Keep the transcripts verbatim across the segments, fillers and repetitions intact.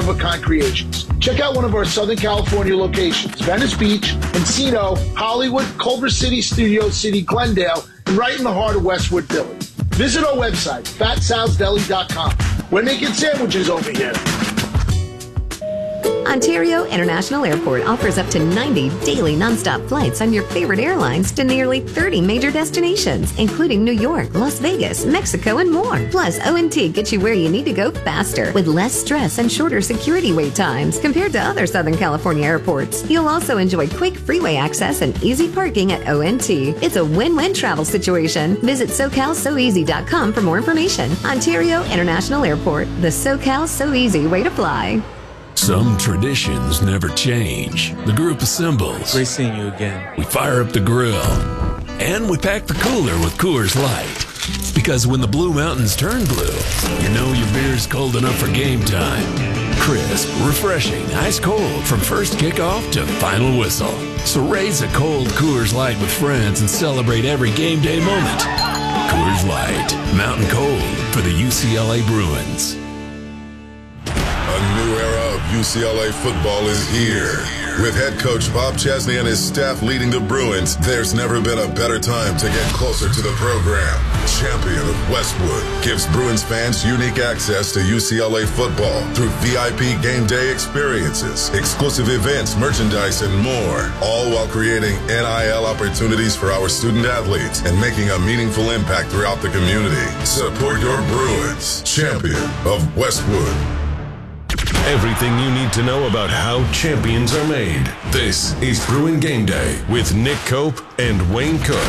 one-of-a-kind creations. Check out one of our Southern California locations, Venice Beach, Encino, Hollywood, Culver City, Studio City, Glendale, and right in the heart of Westwood Village. Visit our website, fat sal's deli dot com. We're making sandwiches over here. Ontario International Airport offers up to ninety daily nonstop flights on your favorite airlines to nearly thirty major destinations, including New York, Las Vegas, Mexico, and more. Plus, O and T gets you where you need to go faster with less stress and shorter security wait times compared to other Southern California airports. You'll also enjoy quick freeway access and easy parking at O and T. It's a win-win travel situation. Visit so cal so easy dot com for more information. Ontario International Airport, the SoCal So Easy way to fly. Some traditions never change. The group assembles. Great seeing you again. We fire up the grill. And we pack the cooler with Coors Light. Because when the Blue Mountains turn blue, you know your beer's cold enough for game time. Crisp, refreshing, ice cold from first kickoff to final whistle. So raise a cold Coors Light with friends and celebrate every game day moment. Coors Light, mountain cold for the U C L A Bruins. A new era of U C L A football is here. With head coach Bob Chesney and his staff leading the Bruins, there's never been a better time to get closer to the program. Champion of Westwood gives Bruins fans unique access to U C L A football through V I P game day experiences, exclusive events, merchandise, and more, all while creating N I L opportunities for our student athletes and making a meaningful impact throughout the community. Support your Bruins. Champion of Westwood. Everything you need to know about how champions are made. This is Bruin Game Day with Nick Cope and Wayne Cook.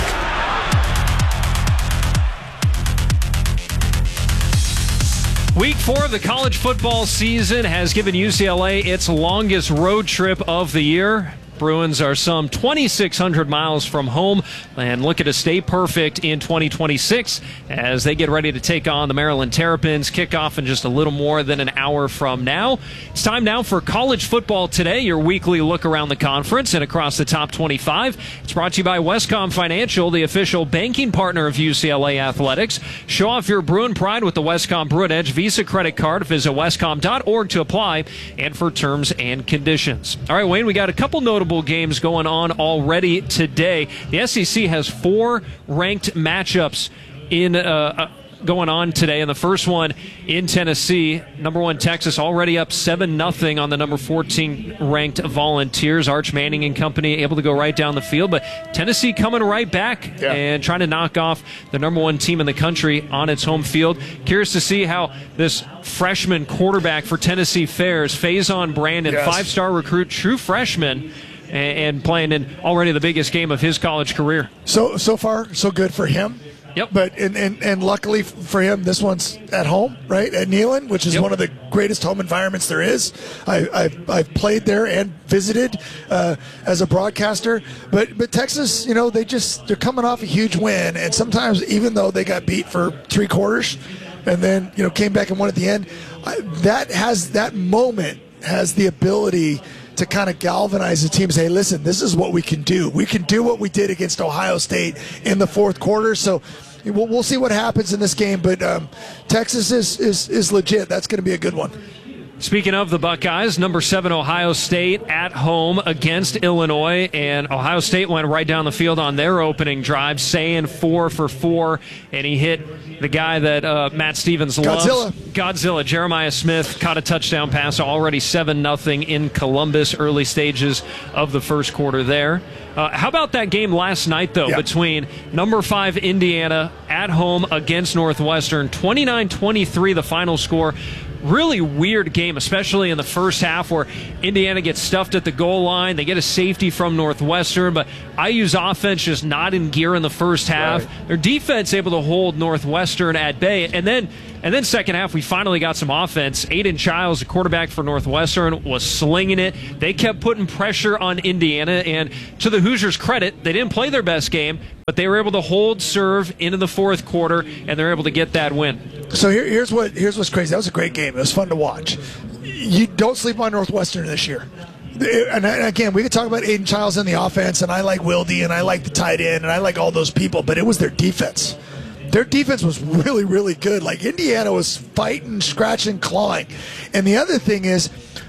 Week four of the college football season has given U C L A its longest road trip of the year. Bruins are some twenty-six hundred miles from home and looking to stay perfect in twenty twenty-six as they get ready to take on the Maryland Terrapins. Kickoff in just a little more than an hour from now. It's time now for College Football Today, your weekly look around the conference and across the top twenty-five. It's brought to you by Westcom Financial, the official banking partner of U C L A Athletics. Show off your Bruin pride with the Westcom Bruin Edge Visa credit card. Visit westcom dot org to apply and for terms and conditions. All right, Wayne, we got a couple notable games going on already today. The S E C has four ranked matchups in uh, going on today, and the first one in Tennessee. Number one Texas already up seven nothing on the number fourteen ranked Volunteers. Arch Manning and company able to go right down the field, but Tennessee coming right back yeah. and trying to knock off the number one team in the country on its home field. Curious to see how this freshman quarterback for Tennessee fares, Faison Brandon, yes. five-star recruit, true freshman, and playing in already the biggest game of his college career. So so far, so good for him. Yep. But and, and, and luckily for him, this one's at home, right, at Neyland, which is yep. one of the greatest home environments there is. I, I've, I've played there and visited uh, as a broadcaster. But but Texas, you know, they just they're coming off a huge win, and sometimes even though they got beat for three quarters, and then you know came back and won at the end, I, that has that moment has the ability to kind of galvanize the team and say, listen, this is what we can do. We can do what we did against Ohio State in the fourth quarter. So we'll, we'll see what happens in this game. But um, Texas is, is, is legit. That's going to be a good one. Speaking of the Buckeyes, number seven Ohio State at home against Illinois, and Ohio State went right down the field on their opening drive, saying four for four, and he hit the guy that uh, Matt Stevens loves. Godzilla. Godzilla. Jeremiah Smith caught a touchdown pass, already seven nothing in Columbus, early stages of the first quarter there. Uh, how about that game last night, though, yeah. between number five Indiana at home against Northwestern, twenty-nine twenty-three the final score. Really weird game, especially in the first half where Indiana gets stuffed at the goal line. They get a safety from Northwestern, but I U's offense just not in gear in the first half. Right. Their defense able to hold Northwestern at bay. And then and then second half, we finally got some offense. Aiden Childs, the quarterback for Northwestern, was slinging it. They kept putting pressure on Indiana, and to the Hoosiers' credit, they didn't play their best game, but they were able to hold serve into the fourth quarter, and they're able to get that win. So here, here's what here's what's crazy. That was a great game. It was fun to watch. You don't sleep on Northwestern this year. And again, we could talk about Aiden Childs in the offense, and I like Wildy, and I like the tight end, and I like all those people, but it was their defense. Their defense was really, really good. Like, Indiana was fighting, scratching, clawing. And the other thing is,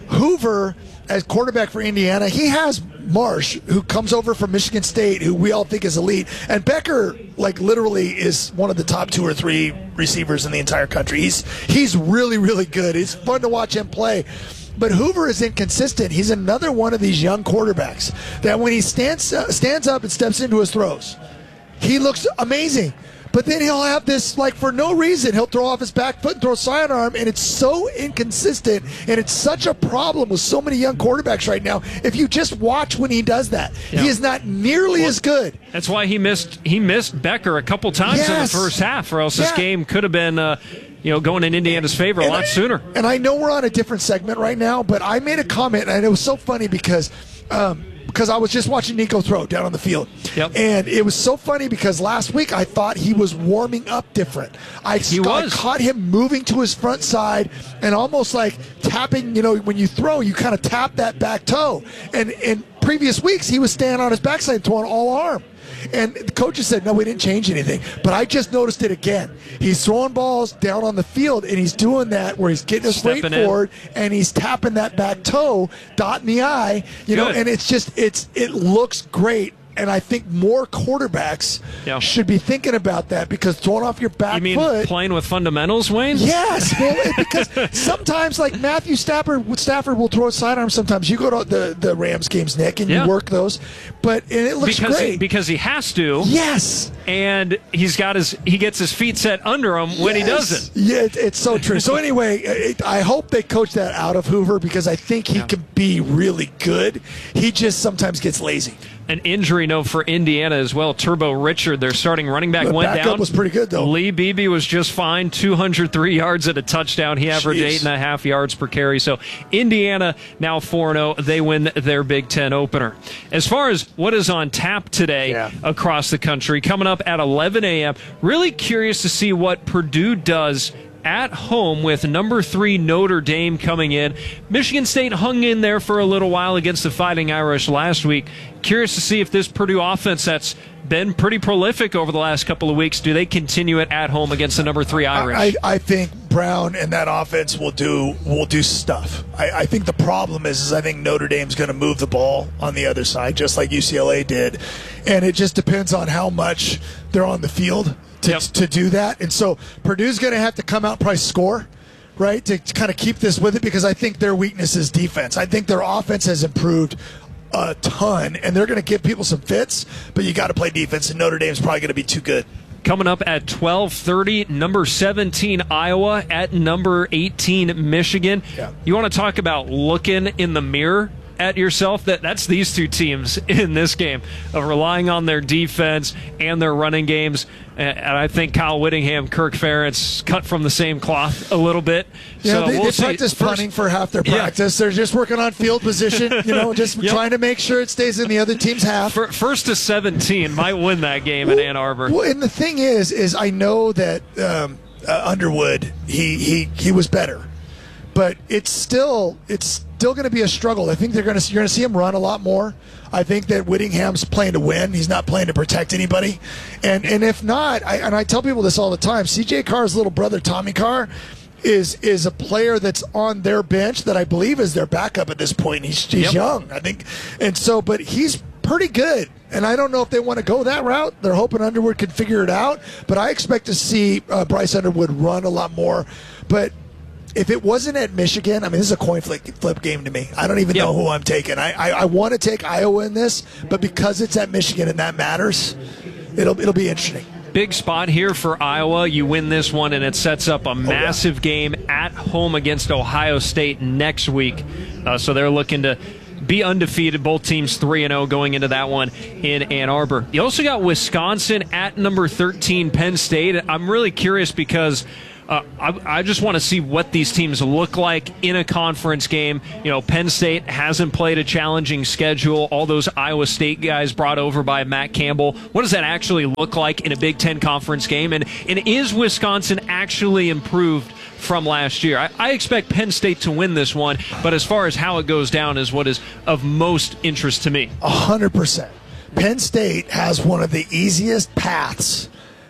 Hoover, as quarterback for Indiana, he has Marsh, who comes over from Michigan State, who we all think is elite. And Becker, like, literally is one of the top two or three receivers in the entire country. He's he's really, really good. It's fun to watch him play. But Hoover is inconsistent. He's another one of these young quarterbacks that when he stands uh, stands up and steps into his throws, he looks amazing. But then he'll have this, like, for no reason, he'll throw off his back foot and throw a sidearm, and it's so inconsistent, and it's such a problem with so many young quarterbacks right now. If you just watch when he does that, yeah. he is not nearly well, as good. That's why he missed he missed Becker a couple times yes. in the first half, or else yeah. this game could have been uh, you know, going in Indiana's favor a and lot I, sooner. And I know we're on a different segment right now, but I made a comment, and it was so funny because um, – because I was just watching Nico throw down on the field. Yep. And it was so funny because last week I thought he was warming up different. I, he I was. caught him moving to his front side and almost like tapping, you know, when you throw, you kind of tap that back toe. And in previous weeks, he was standing on his backside throwing all arm. And the coaches said, no, we didn't change anything. But I just noticed it again. He's throwing balls down on the field, and he's doing that where he's getting his Stepping weight in. forward, and he's tapping that back toe, dotting the I, you know, Good. and it's just, it's it looks great. And I think more quarterbacks yeah. should be thinking about that because throwing off your back You mean foot. playing with fundamentals, Wayne? Yes, well, it- because sometimes, like Matthew Stafford, Stafford will throw a sidearm. Sometimes you go to the, the Rams games, Nick, and Yeah. you work those, but and it looks because great he, because he has to. Yes, and he's got his he gets his feet set under him when yes. he doesn't. Yeah, it, it's so true. So anyway, it, I hope they coach that out of Hoover because I think he Yeah. can be really good. He just sometimes gets lazy. An injury note for Indiana as well. Turbo Richard, their starting running back, The went backup down. was pretty good, though. Lee Beebe was just fine, two hundred three yards at a touchdown. He averaged Jeez. eight and a half yards per carry. So Indiana now four and oh. They win their Big Ten opener. As far as what is on tap today Yeah. across the country, coming up at eleven a.m., really curious to see what Purdue does at home with number three Notre Dame coming in. Michigan State hung in there for a little while against the Fighting Irish last week. Curious to see if this Purdue offense that's been pretty prolific over the last couple of weeks, do they continue it at home against the number three Irish? I, I think Brown and that offense will do will do stuff. I, I think the problem is, is I think Notre Dame's going to move the ball on the other side, just like U C L A did. And it just depends on how much they're on the field to, Yep. to do that. And so Purdue's going to have to come out and probably score, right, to, to kind of keep this with it because I think their weakness is defense. I think their offense has improved a ton, and they're going to give people some fits, but you got to play defense, and Notre Dame's probably going to be too good. Coming up at twelve thirty, number seventeen Iowa at number eighteen Michigan. Yeah. You want to talk about looking in the mirror at yourself? That that's these two teams in this game of relying on their defense and their running games. And I think Kyle Whittingham, Kirk Ferentz cut from the same cloth a little bit. Yeah, so they, we'll they see. practice First- punting for half their Yeah. practice. They're just working on field position, you know, just Yep. trying to make sure it stays in the other team's half. Fir- First to seventeen might win that game in Ann Arbor. Well, and the thing is, is I know that um, uh, Underwood, he, he he was better, but it's still it's still going to be a struggle. I think they're going to you're going to see him run a lot more. I think that Whittingham's playing to win. He's not playing to protect anybody. And and if not, I, and I tell people this all the time, C J Carr's little brother, Tommy Carr, is is a player that's on their bench that I believe is their backup at this point. He's, he's Yep. young, I think. And so, but he's pretty good. And I don't know if they want to go that route. They're hoping Underwood can figure it out. But I expect to see uh, Bryce Underwood run a lot more. But if it wasn't at Michigan, I mean, this is a coin flip, flip game to me. I don't even Yep. know who I'm taking. I, I, I want to take Iowa in this, but because it's at Michigan and that matters, it'll it'll be interesting. Big spot here for Iowa. You win this one, and it sets up Oh, a massive game at home against Ohio State next week. Uh, so they're looking to be undefeated. Both teams three and oh going into that one in Ann Arbor. You also got Wisconsin at number thirteen Penn State. I'm really curious because Uh, I, I just want to see what these teams look like in a conference game. You know, Penn State hasn't played a challenging schedule. All those Iowa State guys brought over by Matt Campbell. What does that actually look like in a Big Ten conference game? And, and is Wisconsin actually improved from last year? I, I expect Penn State to win this one, but as far as how it goes down is what is of most interest to me. A hundred percent. Penn State has one of the easiest paths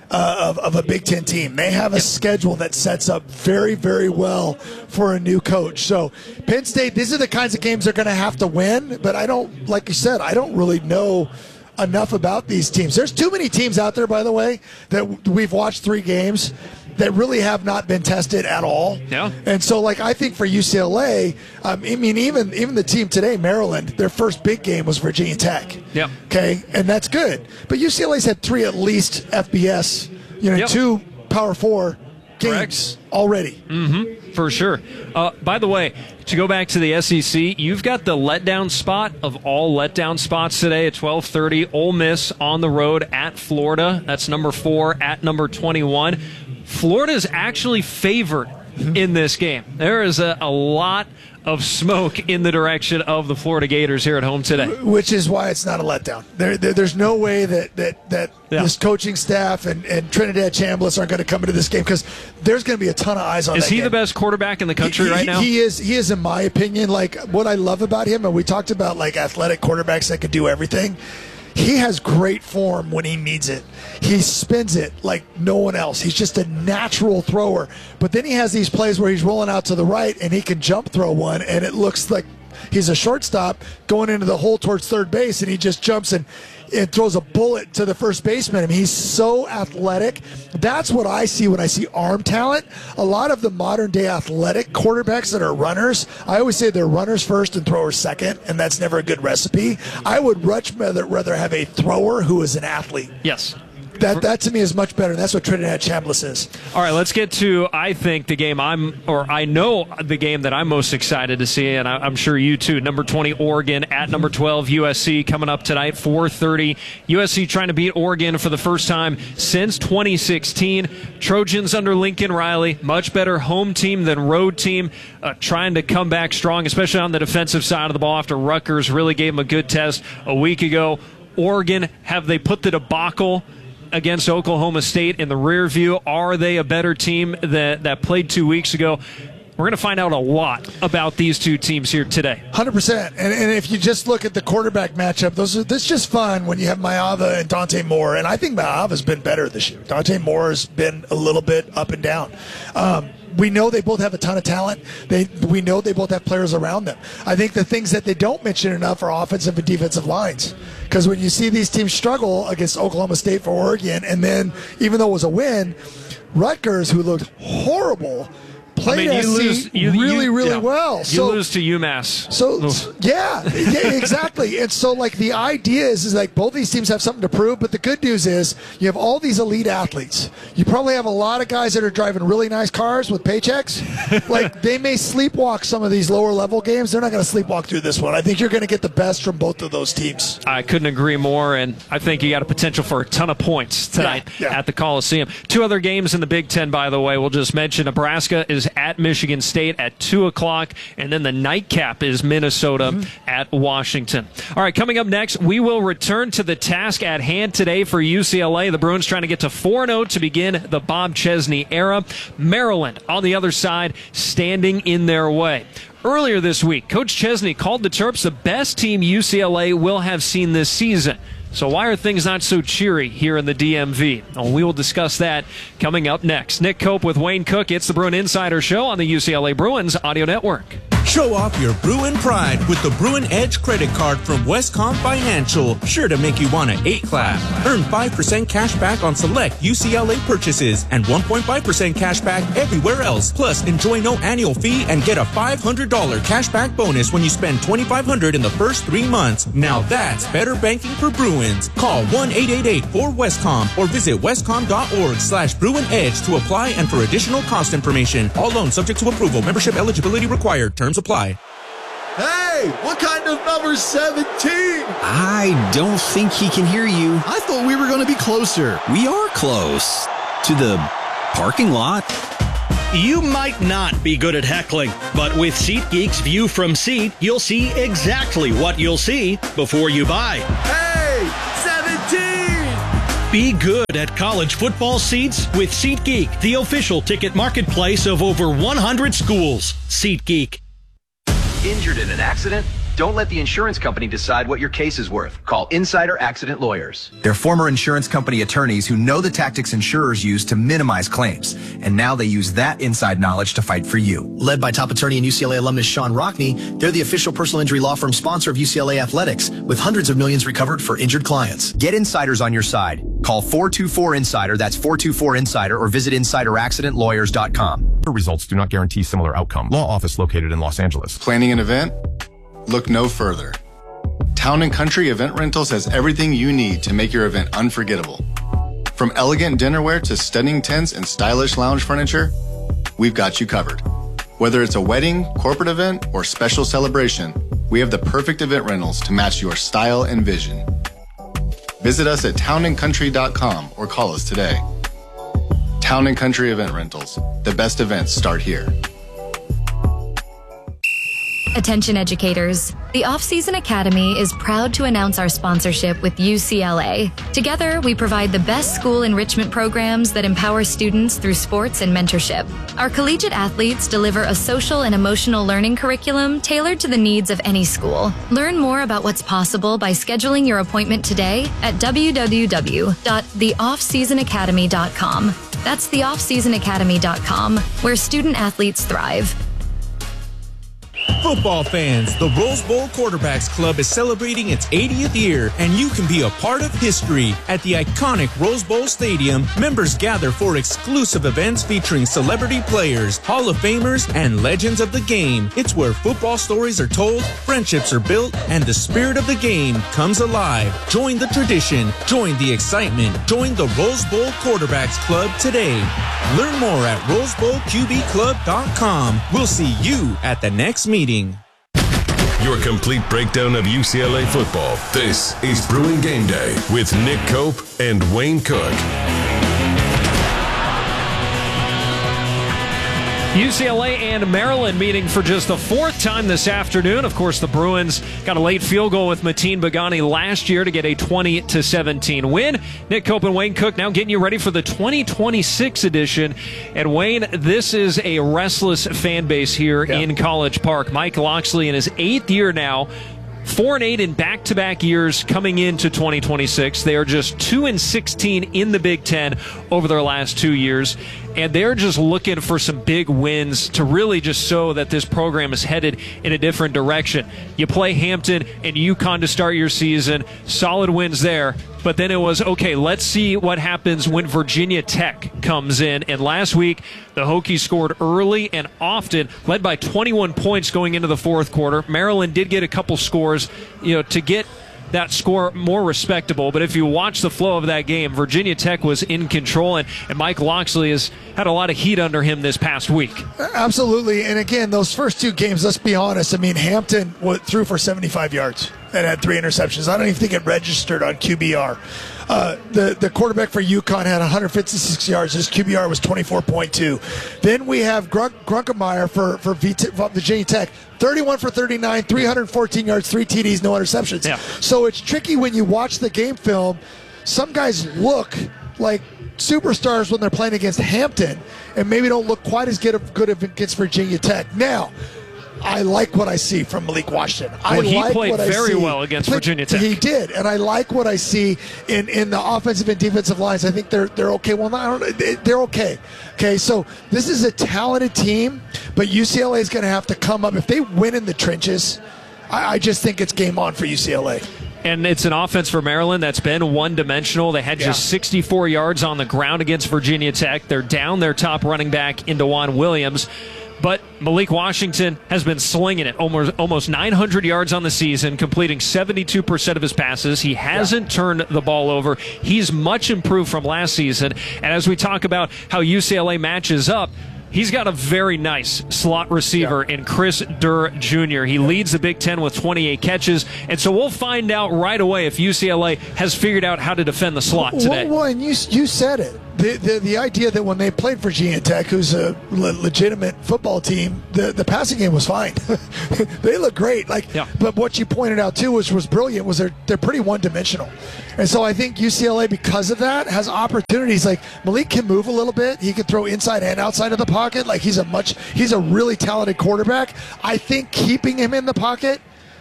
uh, of, of a Big Ten team. They have a yep. schedule that sets up very, very well for a new coach. So Penn State, these are the kinds of games they're going to have to win. But I don't, like you said, I don't really know enough about these teams. There's too many teams out there, by the way, that we've watched three games that really have not been tested at all. Yeah. And so, like, I think for U C L A, um, I mean, even even the team today, Maryland, their first big game was Virginia Tech. Yep. Okay, and that's good. But U C L A's had three at least F B S, you know, yep. two Power Four games Correct. already. Mm-hmm. For sure. Uh, by the way, to go back to the S E C, you've got the letdown spot of all letdown spots today at twelve thirty. Ole Miss on the road at Florida. That's number four at number twenty-one. Florida's actually favored in this game. There is a, a lot of smoke in the direction of the Florida Gators here at home today. Which is why it's not a letdown. There, there, there's no way that, that, that yeah. this coaching staff and, and Trinidad Chambliss aren't going to come into this game because there's going to be a ton of eyes on is that he game. the best quarterback in the country he, right now? He is, he is, in my opinion. Like, what I love about him, and we talked about, like, athletic quarterbacks that could do everything. He has great form when he needs it. He spins it like no one else. He's just a natural thrower. But then he has these plays where he's rolling out to the right and he can jump throw one, and it looks like he's a shortstop going into the hole towards third base, and he just jumps and, and throws a bullet to the first baseman. I mean, he's so athletic. That's what I see when I see arm talent. A lot of the modern-day athletic quarterbacks that are runners, I always say they're runners first and throwers second, and that's never a good recipe. I would much rather, rather have a thrower who is an athlete. Yes. That, that to me is much better, and that's what Trinidad Chambliss is. All right, let's get to, I think, the game I'm, or I know the game that I'm most excited to see, and I'm sure you too. Number twenty, Oregon, at number twelve, U S C, coming up tonight, four thirty. U S C trying to beat Oregon for the first time since twenty sixteen. Trojans under Lincoln Riley, much better home team than road team, uh, trying to come back strong, especially on the defensive side of the ball after Rutgers really gave them a good test a week ago. Oregon, have they put the debacle against Oklahoma State in the rear view? Are they a better team that, that played two weeks ago? We're going to find out a lot about these two teams here today. one hundred percent. And, and if you just look at the quarterback matchup, those are, this is just fun when you have Maava and Dante Moore. And I think Maava's been better this year. Dante Moore has been a little bit up and down. Um, we know they both have a ton of talent. They, we know they both have players around them. I think the things that they don't mention enough are offensive and defensive lines. Because when you see these teams struggle against Oklahoma State for Oregon, and then even though it was a win, Rutgers, who looked horrible, played I mean, you S C lose, you, really, you, really yeah. well. You so, lose to UMass. So, yeah, yeah, exactly. And so, like, the idea is, is like both these teams have something to prove, but the good news is you have all these elite athletes. You probably have a lot of guys that are driving really nice cars with paychecks. Like, they may sleepwalk some of these lower-level games. They're not going to sleepwalk through this one. I think you're going to get the best from both of those teams. I couldn't agree more, and I think you got a potential for a ton of points tonight yeah, yeah. at the Coliseum. Two other games in the Big Ten, by the way. We'll just mention Nebraska is at Michigan State at two o'clock, and then the nightcap is Minnesota mm-hmm. at Washington. All right, coming up next, we will return to the task at hand today for U C L A. The Bruins trying to get to four and oh to begin the Bob Chesney era. Maryland on the other side, standing in their way. Earlier this week, Coach Chesney called the Terps the best team U C L A will have seen this season. So why are things not so cheery here in the D M V? Well, we will discuss that coming up next. Nick Cope with Wayne Cook. It's the Bruin Insider Show on the U C L A Bruins Audio Network. Show off your Bruin pride with the Bruin Edge credit card from Westcom Financial. Sure to make you want an eight clap. Earn five percent cash back on select U C L A purchases and one point five percent cash back everywhere else. Plus, enjoy no annual fee and get a five hundred dollars cash back bonus when you spend twenty-five hundred dollars in the first three months. Now that's better banking for Bruins. Call one eight eight eight four Westcom or visit westcom.org slash Bruin Edge to apply and for additional cost information. All loans subject to approval. Membership eligibility required. Terms apply. Hey, what kind of number seventeen? I don't think he can hear you. I thought we were going to be closer. We are close. To the parking lot. You might not be good at heckling, but with SeatGeek's View from Seat, you'll see exactly what you'll see before you buy. Hey, seventeen! Be good at college football seats with SeatGeek, the official ticket marketplace of over one hundred schools. SeatGeek. Injured in an accident? Don't let the insurance company decide what your case is worth. Call Insider Accident Lawyers. They're former insurance company attorneys who know the tactics insurers use to minimize claims, and now they use that inside knowledge to fight for you. Led by top attorney and U C L A alumnus Sean Rockney, they're the official personal injury law firm sponsor of U C L A Athletics, with hundreds of millions recovered for injured clients. Get insiders on your side. Call four two four insider, that's four two four insider, or visit insider accident lawyers dot com. Results do not guarantee similar outcome. Law office located in Los Angeles. Planning an event? Look no further. Town and Country Event Rentals has everything you need to make your event unforgettable. From elegant dinnerware to stunning tents and stylish lounge furniture, we've got you covered. Whether it's a wedding, corporate event, or special celebration, we have the perfect event rentals to match your style and vision. Visit us at town and country dot com or call us today. Town and Country Event Rentals. The best events start here. Attention educators. The Off-Season Academy is proud to announce our sponsorship with U C L A. Together, we provide the best school enrichment programs that empower students through sports and mentorship. Our collegiate athletes deliver a social and emotional learning curriculum tailored to the needs of any school. Learn more about what's possible by scheduling your appointment today at w w w dot the off season academy dot com. That's the off season academy dot com, where student athletes thrive. Football fans, the Rose Bowl Quarterbacks Club is celebrating its eightieth year, and you can be a part of history. At the iconic Rose Bowl Stadium, members gather for exclusive events featuring celebrity players, Hall of Famers, and legends of the game. It's where football stories are told, friendships are built, and the spirit of the game comes alive. Join the tradition, join the excitement, join the Rose Bowl Quarterbacks Club today. Learn more at rose bowl q b club dot com. We'll see you at the next meeting. Your complete breakdown of U C L A football. This is Bruin Game Day with Nick Cope and Wayne Cook. U C L A and Maryland meeting for just the fourth time this afternoon. Of course, the Bruins got a late field goal with Mateen Begani last year to get a twenty to seventeen win. Nick Cope and Wayne Cook now getting you ready for the twenty twenty-six edition. And Wayne, this is a restless fan base here yeah. in College Park. Mike Locksley in his eighth year now. Four and eight in back-to-back years coming into twenty twenty-six. They are just two and sixteen in the Big Ten over their last two years, and they're just looking for some big wins to really just show that this program is headed in a different direction. You play Hampton and UConn to start your season, solid wins there. But then it was, okay, let's see what happens when Virginia Tech comes in. And last week, the Hokies scored early and often, led by twenty-one points going into the fourth quarter. Maryland did get a couple scores, you know, to get that score more respectable. But if you watch the flow of that game, Virginia Tech was in control, and, and Mike Locksley has had a lot of heat under him this past week. Absolutely. And again, those first two games, let's be honest, I mean, Hampton threw for seventy-five yards and had three interceptions. I don't even think it registered on Q B R. Uh, the, the quarterback for UConn had one hundred fifty-six yards. His Q B R was twenty-four point two. Then we have Grunk, Grunkemeyer for, for Virginia Tech, thirty-one for thirty-nine, three hundred fourteen yards, three T Ds, no interceptions. Yeah. So it's tricky when you watch the game film. Some guys look like superstars when they're playing against Hampton and maybe don't look quite as good, good against Virginia Tech. Now, I like what I see from Malik Washington. I well, he like played what very I see. well against He Virginia Tech. He did, and I like what I see in, in the offensive and defensive lines. I think they're they're okay. Well, I don't know. They're okay. Okay, so this is a talented team, but U C L A is going to have to come up. If they win in the trenches, I, I just think it's game on for U C L A. And it's an offense for Maryland that's been one-dimensional. They had yeah. just sixty-four yards on the ground against Virginia Tech. They're down their top running back in DeJuan Williams. But Malik Washington has been slinging it, almost almost nine hundred yards on the season, completing seventy-two percent of his passes. He hasn't yeah. turned the ball over. He's much improved from last season. And as we talk about how U C L A matches up, he's got a very nice slot receiver yeah. in Chris Durr Junior He yeah. leads the Big Ten with twenty-eight catches. And so we'll find out right away if U C L A has figured out how to defend the slot today. Well, well and you, you said it. The, the the idea that when they played Virginia Tech, who's a le- legitimate football team, the, the passing game was fine. They look great. Like, yeah. But what you pointed out, too, which was brilliant, was they're, they're pretty one-dimensional. And so I think U C L A, because of that, has opportunities. Like, Malik can move a little bit. He can throw inside and outside of the pocket. Like, he's a much he's a really talented quarterback. I think keeping him in the pocket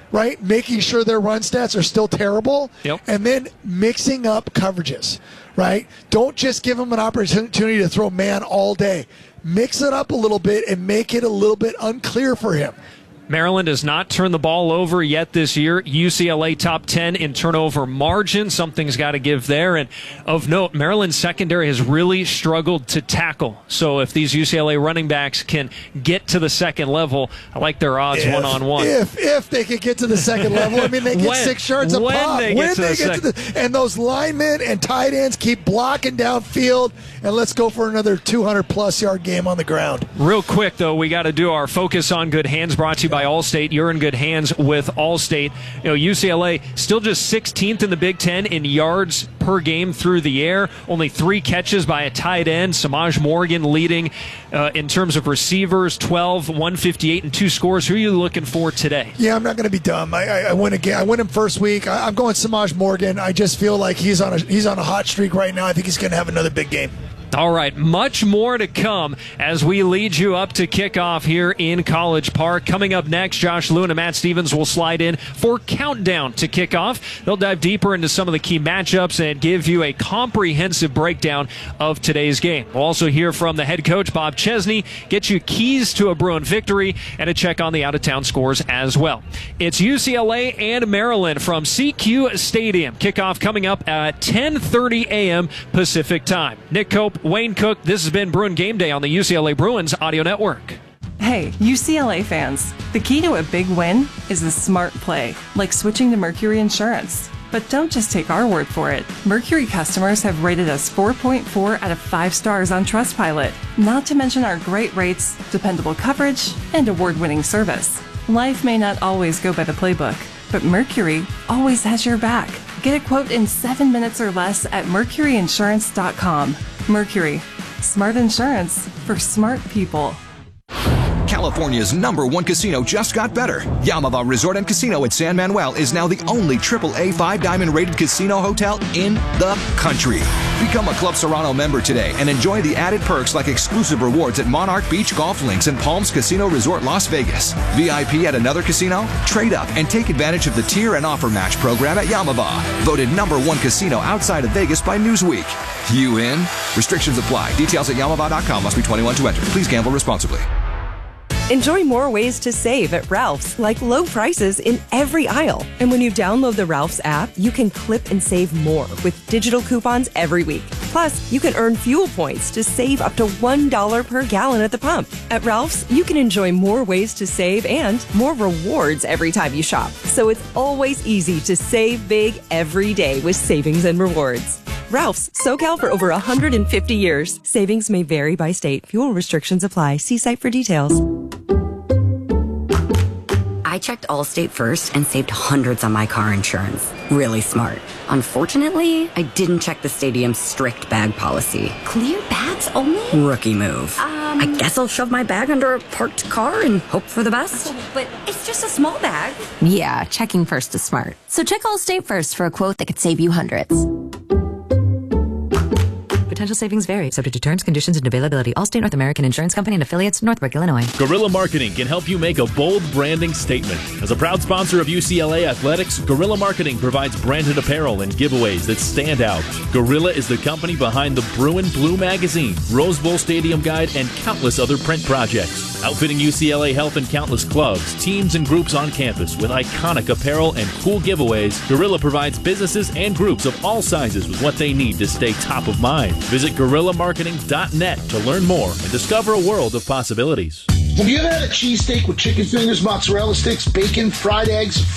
right? Making sure their run stats are still terrible, yep. and then mixing up coverages, right? Don't just give them an opportunity to throw man all day. Mix it up a little bit and make it a little bit unclear for him. Maryland has not turned the ball over yet this year. U C L A top ten in turnover margin. Something's got to give there. And of note, Maryland's secondary has really struggled to tackle. So if these U C L A running backs can get to the second level, I like their odds if, one-on-one. If if they could get to the second level, I mean, they get when, six yards a when pop. They when get they to get the to the and those linemen and tight ends keep blocking downfield, and let's go for another two hundred plus yard game on the ground. Real quick, though, we got to do our Focus on Good Hands, brought to you by Allstate. You're in good hands with Allstate. You know, U C L A still just sixteenth in the Big Ten in yards per game through the air. Only three catches by a tight end. Samaj Morgan leading uh, in terms of receivers, twelve, one fifty-eight, and two scores. Who are you looking for today? Yeah, I'm not going to be dumb. I, I, I win again. I win him first week. I, I'm going Samaj Morgan. I just feel like he's on a he's on a hot streak right now. I think he's going to have another big game. All right, much more to come as we lead you up to kickoff here in College Park. Coming up next, Josh Lewin and Matt Stevens will slide in for Countdown to Kickoff. They'll dive deeper into some of the key matchups and give you a comprehensive breakdown of today's game. We'll also hear from the head coach, Bob Chesney, get you keys to a Bruin victory and a check on the out-of-town scores as well. It's U C L A and Maryland from C Q Stadium. Kickoff coming up at ten thirty a.m. Pacific time. Nick Cope, Wayne Cook, this has been Bruin Game Day on the U C L A Bruins Audio Network. Hey, U C L A fans, the key to a big win is a smart play, like switching to Mercury Insurance. But don't just take our word for it. Mercury customers have rated us four point four out of five stars on Trustpilot, not to mention our great rates, dependable coverage, and award-winning service. Life may not always go by the playbook, but Mercury always has your back. Get a quote in seven minutes or less at mercury insurance dot com. Mercury, smart insurance for smart people. California's number one casino just got better. Yamava Resort and Casino at San Manuel is now the only triple A five diamond rated casino hotel in the country. Become a Club Serrano member today and enjoy the added perks like exclusive rewards at Monarch Beach Golf Links and Palms Casino Resort Las Vegas. V I P at another casino? Trade up and take advantage of the tier and offer match program at Yamava. Voted number one casino outside of Vegas by Newsweek. You in? Restrictions apply. Details at yamava dot com. Must be twenty-one to enter. Please gamble responsibly. Enjoy more ways to save at Ralph's, like low prices in every aisle. And when you download the Ralph's app, you can clip and save more with digital coupons every week. Plus, you can earn fuel points to save up to one dollar per gallon at the pump. At Ralph's, you can enjoy more ways to save and more rewards every time you shop. So it's always easy to save big every day with savings and rewards. Ralph's, SoCal for over one hundred fifty years. Savings may vary by state. Fuel restrictions apply. See site for details. I checked Allstate first and saved hundreds on my car insurance. Really smart. Unfortunately, I didn't check the stadium's strict bag policy. Clear bags only? Rookie move. Um, I guess I'll shove my bag under a parked car and hope for the best. But it's just a small bag. Yeah, checking first is smart. So check Allstate first for a quote that could save you hundreds. Potential savings vary, subject to terms, conditions, and availability. Allstate North American Insurance Company and affiliates, Northbrook, Illinois. Guerrilla Marketing can help you make a bold branding statement. As a proud sponsor of U C L A Athletics, Guerrilla Marketing provides branded apparel and giveaways that stand out. Guerrilla is the company behind the Bruin Blue Magazine, Rose Bowl Stadium Guide, and countless other print projects. Outfitting U C L A Health and countless clubs, teams, and groups on campus with iconic apparel and cool giveaways, Guerrilla provides businesses and groups of all sizes with what they need to stay top of mind. Visit guerrilla marketing dot net to learn more and discover a world of possibilities. Have you ever had a cheesesteak with chicken fingers, mozzarella sticks, bacon, fried eggs,